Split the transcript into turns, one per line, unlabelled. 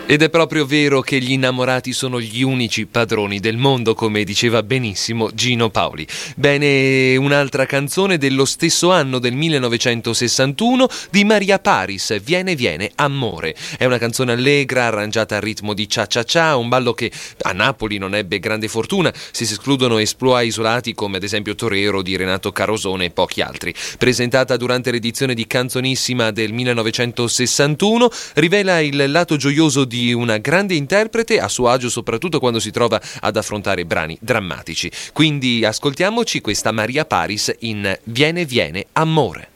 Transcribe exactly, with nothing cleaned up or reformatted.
Ed è proprio vero che gli innamorati sono gli unici padroni del mondo, come diceva benissimo Gino Paoli. Bene, un'altra canzone dello stesso anno, del millenovecentosessantuno, di Maria Paris, Viene Viene Amore. È una canzone allegra, arrangiata al ritmo di Cia Cia Cia, un ballo che a Napoli non ebbe grande fortuna, se si escludono esploit isolati come ad esempio Torero di Renato Carosone e pochi altri. Presentata durante l'edizione di Canzonissima del millenovecentosessantuno, rivela il lato gioioso di di una grande interprete, a suo agio soprattutto quando si trova ad affrontare brani drammatici. Quindi ascoltiamoci questa Maria Paris in Viene Viene Amore.